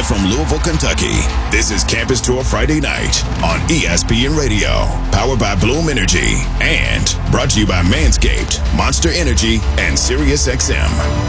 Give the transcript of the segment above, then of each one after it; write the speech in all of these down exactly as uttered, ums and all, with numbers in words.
Live from Louisville, Kentucky, this is Campus Tour Friday night on E S P N Radio, powered by Bloom Energy, and brought to you by Manscaped, Monster Energy, and SiriusXM.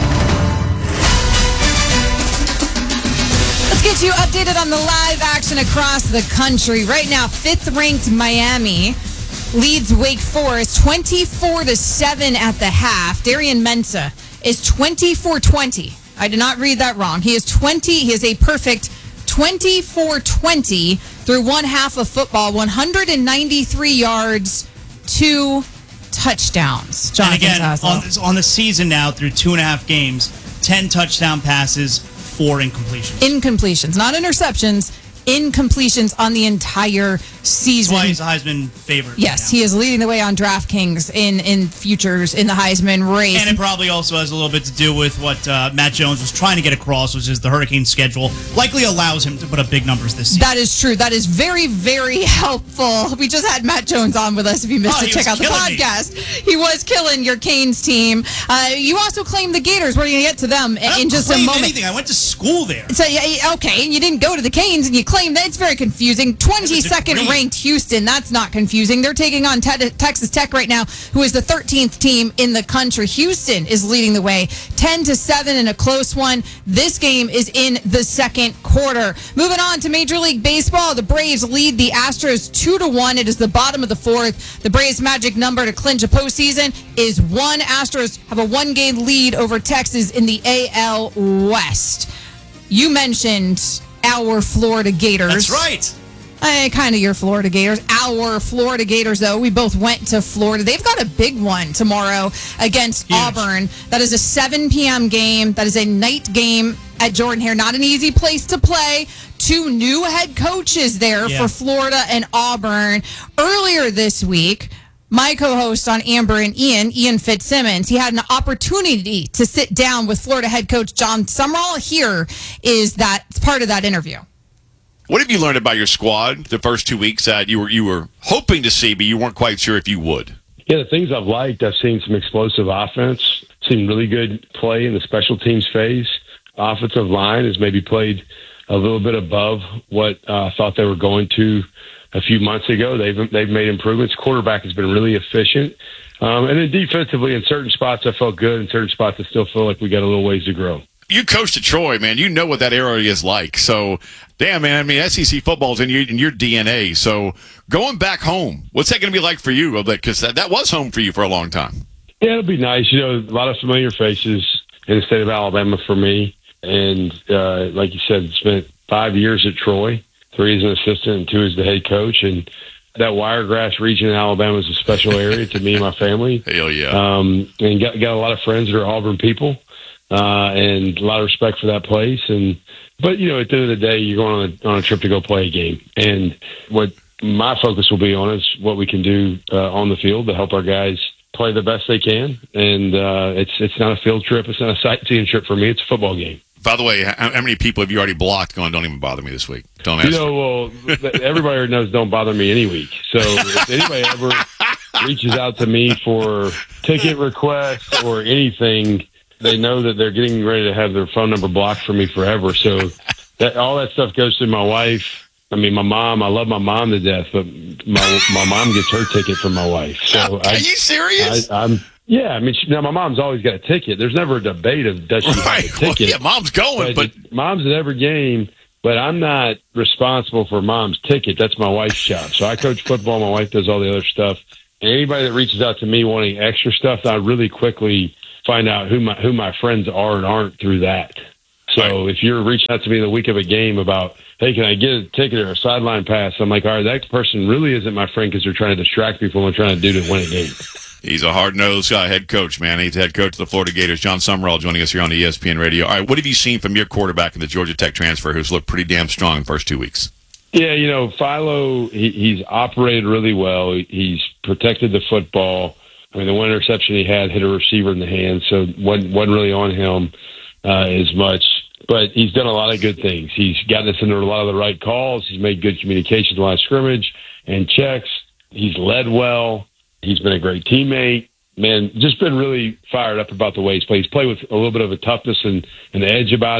Let's get you updated on the live action across the country. Right now, fifth-ranked Miami leads Wake Forest twenty-four to seven at the half. Darian Mensah is twenty-four twenty. I did not read that wrong. He is twenty. He is a perfect twenty-four twenty through one half of football, one hundred ninety-three yards, two touchdowns. Jonathan and again, Saslow. on, on the season now, through two and a half games, ten touchdown passes, four incompletions. Incompletions, not interceptions. Incompletions on the entire season. That's why he's a Heisman favorite. Yes, right he is leading the way on DraftKings in, in futures in the Heisman race. And it probably also has a little bit to do with what uh, Matt Jones was trying to get across, which is the Hurricane schedule likely allows him to put up big numbers this season. That is true. That is very, very helpful. We just had Matt Jones on with us. If you missed Oh, it, he check was out the killing podcast. Me. He was killing your Canes team. Uh, you also claimed the Gators. We're going to get to them I in just a claim moment. Anything. I went to school there. So yeah, okay, and you didn't go to the Canes, and you claim that. It's very confusing. twenty-second ranked Houston. That's not confusing. They're taking on te- Texas Tech right now, who is the thirteenth team in the country. Houston is leading the way, ten to seven in a close one. This game is in the second quarter. Moving on to Major League Baseball, the Braves lead the Astros two to one. It is the bottom of the fourth. The Braves' magic number to clinch a postseason is one. Astros have a one-game lead over Texas in the A L West. You mentioned our Florida Gators. That's right. Uh, kind of your Florida Gators. Our Florida Gators, though. We both went to Florida. They've got a big one tomorrow against Huge. Auburn. That is a seven p.m. game. That is a night game at Jordan-Hare. Not an easy place to play. Two new head coaches there Yeah. for Florida and Auburn. Earlier this week, my co-host on Amber and Ian, Ian Fitzsimmons, he had an opportunity to sit down with Florida head coach John Summerall. Here is that part of that interview. What have you learned about your squad the first two weeks that you were you were hoping to see, but you weren't quite sure if you would? Yeah, the things I've liked, I've seen some explosive offense, seen really good play in the special teams phase. Offensive line has maybe played a little bit above what uh, I thought they were going to a few months ago. They've they've made improvements. Quarterback has been really efficient. Um, and then defensively, in certain spots, I felt good. In certain spots, I still feel like we got a little ways to grow. You coached at Troy, man. You know what that area is like. So, damn, man. I mean, S E C football's in your in your D N A. So, going back home, what's that going to be like for you? Because that, that was home for you for a long time. Yeah, it'll be nice. You know, a lot of familiar faces in the state of Alabama for me. And uh, like you said, spent five years at Troy. Three as an assistant and two as the head coach. And that Wiregrass region in Alabama is a special area to me and my family. Hell yeah. Um, and got, got a lot of friends that are Auburn people uh, and a lot of respect for that place. And But, you know, at the end of the day, you're going on a, on a trip to go play a game. And what my focus will be on is what we can do uh, on the field to help our guys play the best they can. And uh, it's it's not a field trip. It's not a sightseeing trip for me. It's a football game. By the way, how, how many people have you already blocked going, don't even bother me this week? Don't ask. You know, well, everybody already knows don't bother me any week. So if anybody ever reaches out to me for ticket requests or anything, they know that they're getting ready to have their phone number blocked for me forever. So that all that stuff goes through my wife. I mean, my mom, I love my mom to death, but my my mom gets her ticket from my wife. So Are I, you serious? I, I'm Yeah, I mean, she, now my mom's always got a ticket. There's never a debate of does she right. have a ticket. Well, yeah, mom's going, but, but mom's at every game. But I'm not responsible for mom's ticket. That's my wife's job. So I coach football. My wife does all the other stuff. And anybody that reaches out to me wanting extra stuff, I really quickly find out who my who my friends are and aren't through that. So right. If you're reaching out to me the week of a game about, hey, can I get a ticket or a sideline pass? I'm like, all right, that person really isn't my friend because they're trying to distract me from what I'm trying to do to win a game. He's a hard-nosed uh, head coach, man. He's head coach of the Florida Gators. John Summerall joining us here on the E S P N Radio. All right, what have you seen from your quarterback in the Georgia Tech transfer who's looked pretty damn strong in the first two weeks? Yeah, you know, Philo, he, he's operated really well. He's protected the football. I mean, the one interception he had hit a receiver in the hand, so wasn't, wasn't really on him uh, as much. But he's done a lot of good things. He's gotten us into a lot of the right calls. He's made good communications in the line of scrimmage and checks. He's led well. He's been a great teammate. Man, just been really fired up about the way he's played. He's played with a little bit of a toughness and an edge about him.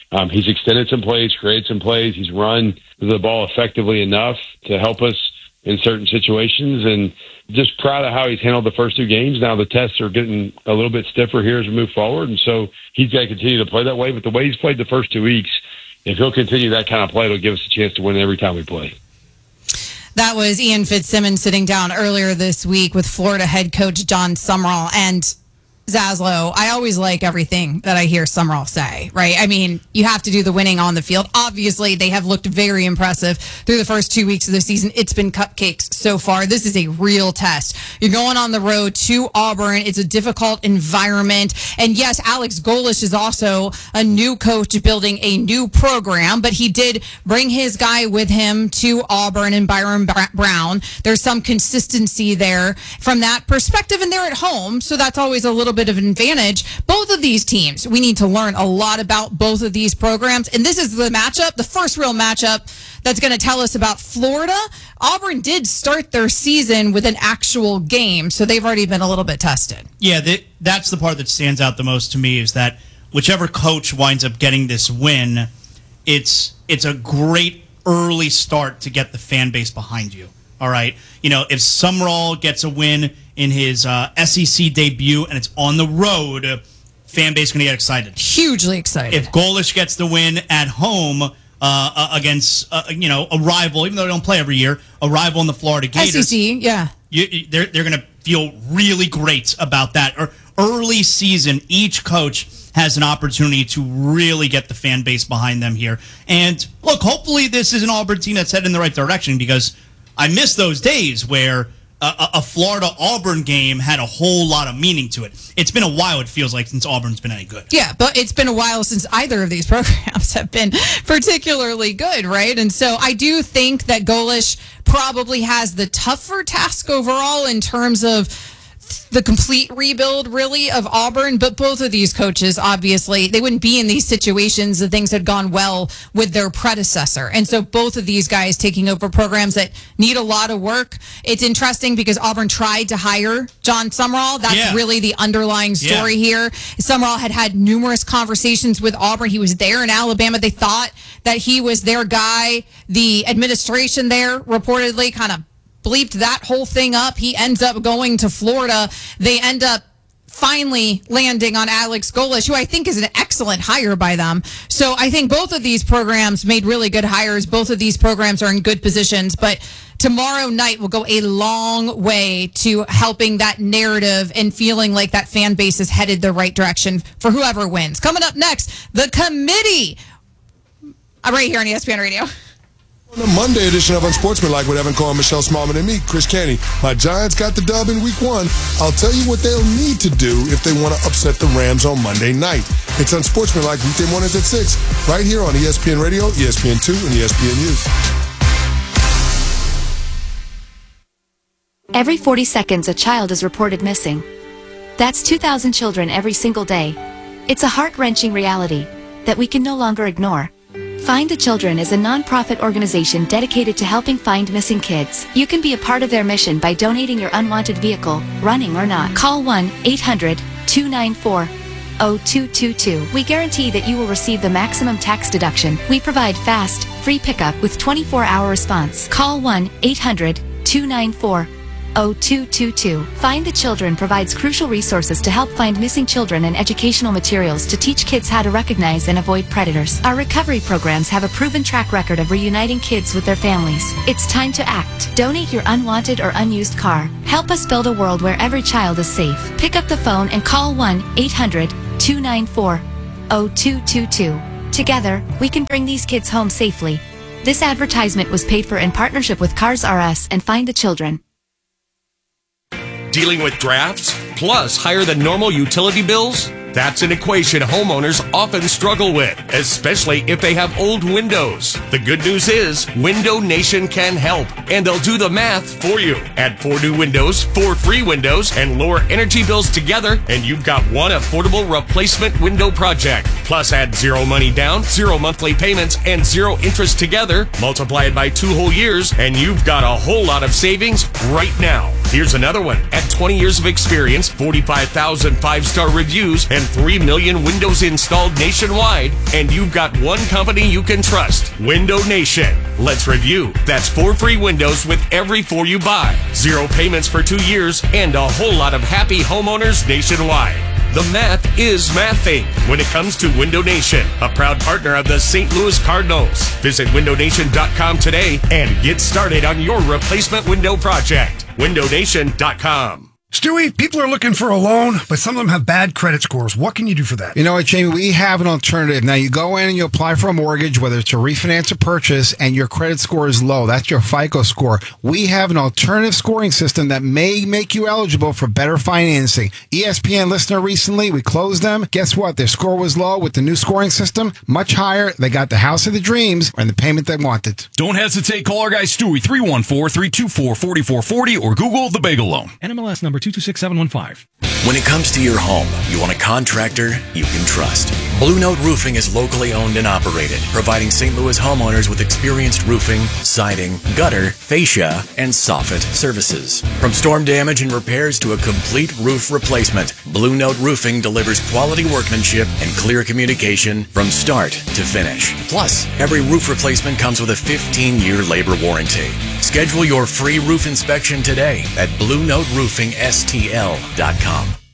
Um, he's extended some plays, created some plays. He's run the ball effectively enough to help us in certain situations, and just proud of how he's handled the first two games. Now the tests are getting a little bit stiffer here as we move forward, and so he's got to continue to play that way. But the way he's played the first two weeks, if he'll continue that kind of play, it'll give us a chance to win every time we play. That was Ian Fitzsimmons sitting down earlier this week with Florida head coach John Summerall. And Zaslow, I always like everything that I hear Summerall say, right? I mean, you have to do the winning on the field. Obviously, they have looked very impressive through the first two weeks of the season. It's been cupcakes so far. This is a real test. You're going on the road to Auburn. It's a difficult environment. And yes, Alex Golesh is also a new coach building a new program, but he did bring his guy with him to Auburn and Byron Brown. There's some consistency there from that perspective, and they're at home, so that's always a little bit of an advantage. Both of these teams, we need to learn a lot about both of these programs, and this is the matchup, the first real matchup that's going to tell us about Florida. Auburn did start their season with an actual game, so they've already been a little bit tested. Yeah, that, that's the part that stands out the most to me, is that whichever coach winds up getting this win, it's it's a great early start to get the fan base behind you. All right, you know, if Summerall gets a win in his uh, S E C debut and it's on the road, fan base going to get excited. Hugely excited. If Golesh gets the win at home uh, against, uh, you know, a rival, even though they don't play every year, a rival in the Florida Gators, S E C, yeah, you, they're they're going to feel really great about that. Or early season, each coach has an opportunity to really get the fan base behind them here. And look, hopefully this is an Auburn team that's headed in the right direction, because I miss those days where a, a Florida-Auburn game had a whole lot of meaning to it. It's been a while, it feels like, since Auburn's been any good. Yeah, but it's been a while since either of these programs have been particularly good, right? And so I do think that Golesh probably has the tougher task overall in terms of the complete rebuild, really, of Auburn. But both of these coaches, obviously, they wouldn't be in these situations if things had gone well with their predecessor. And so both of these guys taking over programs that need a lot of work. It's interesting because Auburn tried to hire John Summerall. That's yeah. really the underlying story yeah. here. Summerall had had numerous conversations with Auburn. He was there in Alabama. They thought that he was their guy. The administration there reportedly kind of bleeped that whole thing up. He ends up going to Florida. They end up finally landing on Alex Golesh, who I think is an excellent hire by them. So I think both of these programs made really good hires. Both of these programs are in good positions, but tomorrow night will go a long way to helping that narrative and feeling like that fan base is headed the right direction for whoever wins. Coming up next, the committee. I'm right here on E S P N Radio. On the Monday edition of Unsportsmanlike with Evan Cohen, Michelle Smallman, and me, Chris Canty. My Giants got the dub in week one. I'll tell you what they'll need to do if they want to upset the Rams on Monday night. It's Unsportsmanlike weekday mornings at six, right here on E S P N Radio, E S P N two, and E S P N U. Every forty seconds, a child is reported missing. That's two thousand children every single day. It's a heart-wrenching reality that we can no longer ignore. Find the Children is a non-profit organization dedicated to helping find missing kids. You can be a part of their mission by donating your unwanted vehicle, running or not. Call one eight hundred two nine four oh two two two. We guarantee that you will receive the maximum tax deduction. We provide fast, free pickup with twenty-four hour response. Call one eight hundred two nine four oh two two two. Find the Children provides crucial resources to help find missing children and educational materials to teach kids how to recognize and avoid predators. Our recovery programs have a proven track record of reuniting kids with their families. It's time to act. Donate your unwanted or unused car. Help us build a world where every child is safe. Pick up the phone and call one eight hundred two nine four oh two two two. Together, we can bring these kids home safely. This advertisement was paid for in partnership with Cars R Us and Find the Children. Dealing with drafts, plus higher than normal utility bills? That's an equation homeowners often struggle with, especially if they have old windows. The good news is, Window Nation can help, and they'll do the math for you. Add four new windows, four free windows, and lower energy bills together, and you've got one affordable replacement window project. Plus add zero money down, zero monthly payments, and zero interest together. Multiply it by two whole years, and you've got a whole lot of savings right now. Here's another one. At twenty years of experience, forty-five thousand five-star reviews, and three million windows installed nationwide, and you've got one company you can trust, Window Nation. Let's review. That's four free windows with every four you buy, zero payments for two years, and a whole lot of happy homeowners nationwide. The math is mathing when it comes to Window Nation, a proud partner of the Saint Louis Cardinals. Visit window nation dot com today and get started on your replacement window project. window nation dot com. Stewie, people are looking for a loan, but some of them have bad credit scores. What can you do for that? You know what, Jamie? We have an alternative. Now, you go in and you apply for a mortgage, whether it's a refinance or purchase, and your credit score is low. That's your FICO score. We have an alternative scoring system that may make you eligible for better financing. E S P N listener recently, we closed them. Guess what? Their score was low. With the new scoring system, much higher. They got the house of the dreams and the payment they wanted. Don't hesitate. Call our guy Stewie, three one four, three two four, four four four zero, or Google the Bagel Loan. N M L S number two two six seven one five. When it comes to your home, you want a contractor you can trust. Blue Note Roofing is locally owned and operated, providing Saint Louis homeowners with experienced roofing, siding, gutter, fascia, and soffit services. From storm damage and repairs to a complete roof replacement, Blue Note Roofing delivers quality workmanship and clear communication from start to finish. Plus, every roof replacement comes with a fifteen-year labor warranty. Schedule your free roof inspection today at blue note roofing s t l dot com.